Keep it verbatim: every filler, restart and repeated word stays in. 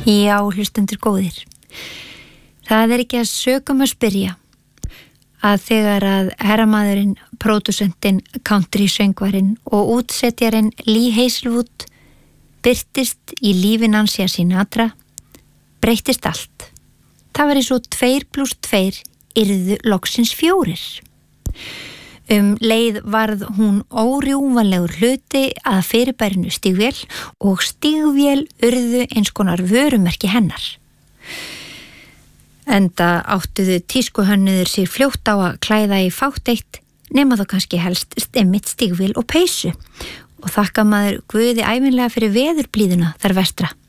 Já, hlustendur góðir. Það er ekki að sökum að spyrja að þegar að herramaðurinn, pródúsentinn, country-söngvarinn og útsetjarinn Lee Hazelwood birtist í lífi Nancy Sinatra, breyttist allt. Það var eins og tveir pluss tveir yrðu loksins fjórir. Um leið varð hún órjúvanlegur hluti að fyrirbærinu stígvél og stígvél urðu eins konar vörumerki hennar. Enda áttuðu tískuhönnuðir sér fljótt á að klæða í fátt eitt nema þá kannski helst stemmitt stígvél og peysu og þakka maður Guði ævinlega fyrir veðurblíðuna þar vestra.